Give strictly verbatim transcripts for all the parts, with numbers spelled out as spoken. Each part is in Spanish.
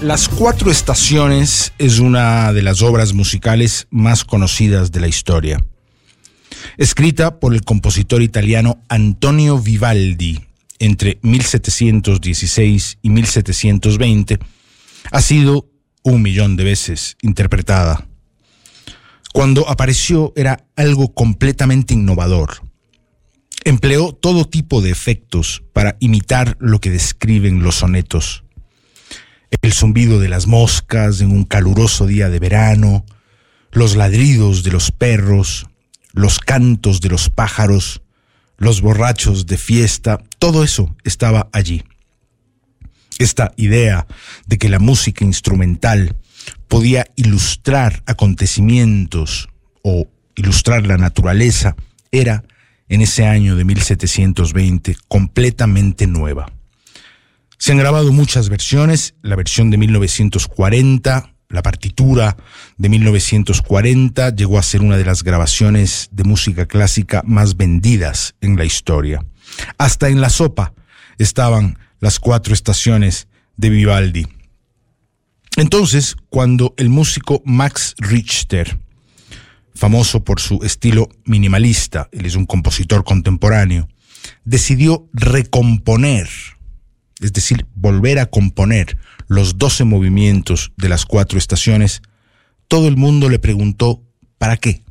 Las Cuatro Estaciones es una de las obras musicales más conocidas de la historia. Escrita por el compositor italiano Antonio Vivaldi entre mil setecientos dieciséis y mil setecientos veinte, ha sido un millón de veces interpretada. Cuando apareció era algo completamente innovador. Empleó todo tipo de efectos para imitar lo que describen los sonetos. El zumbido de las moscas en un caluroso día de verano, los ladridos de los perros, los cantos de los pájaros, los borrachos de fiesta, todo eso estaba allí. Esta idea de que la música instrumental podía ilustrar acontecimientos o ilustrar la naturaleza era, en ese año de mil setecientos veinte, completamente nueva. Se han grabado muchas versiones, la versión de mil novecientos cuarenta, la partitura de mil novecientos cuarenta llegó a ser una de las grabaciones de música clásica más vendidas en la historia. Hasta en la sopa estaban las cuatro estaciones de Vivaldi. Entonces, cuando el músico Max Richter, famoso por su estilo minimalista, él es un compositor contemporáneo, decidió recomponer, es decir, volver a componer los doce movimientos de las cuatro estaciones, todo el mundo le preguntó ¿para qué?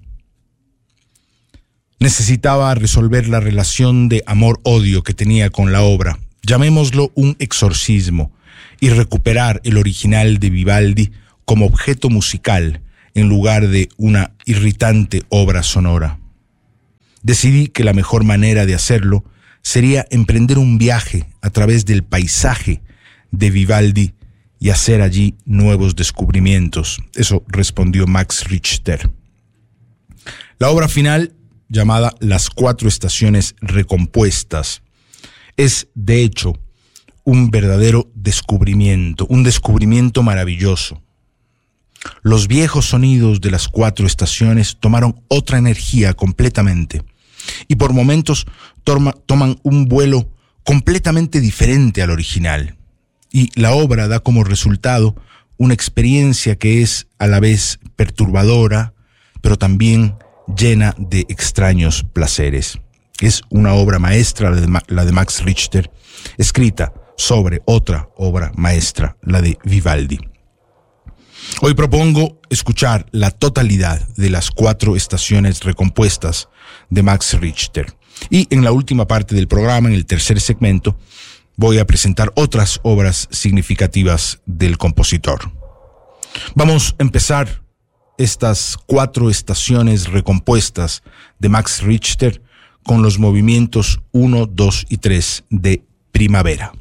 Necesitaba resolver la relación de amor-odio que tenía con la obra, llamémoslo un exorcismo, y recuperar el original de Vivaldi como objeto musical en lugar de una irritante obra sonora. Decidí que la mejor manera de hacerlo sería emprender un viaje a través del paisaje de Vivaldi y hacer allí nuevos descubrimientos. Eso respondió Max Richter. La obra final, llamada Las Cuatro Estaciones Recompuestas, es, de hecho, un verdadero descubrimiento, un descubrimiento maravilloso. Los viejos sonidos de las cuatro estaciones tomaron otra energía completamente y por momentos toma, toman un vuelo completamente diferente al original. Y la obra da como resultado una experiencia que es a la vez perturbadora, pero también llena de extraños placeres. Es una obra maestra, la de Max Richter, escrita sobre otra obra maestra, la de Vivaldi. Hoy propongo escuchar la totalidad de las cuatro estaciones recompuestas de Max Richter. Y en la última parte del programa, en el tercer segmento, voy a presentar otras obras significativas del compositor. Vamos a empezar estas cuatro estaciones recompuestas de Max Richter con los movimientos uno, dos y tres de Primavera.